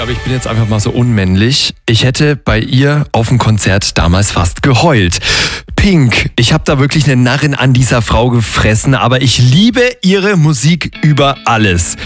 glaube, ich bin jetzt einfach mal so unmännlich. Ich hätte bei ihr auf dem Konzert damals fast geheult. Pink, ich habe da wirklich eine Narrin an dieser Frau gefressen, aber ich liebe ihre Musik über alles.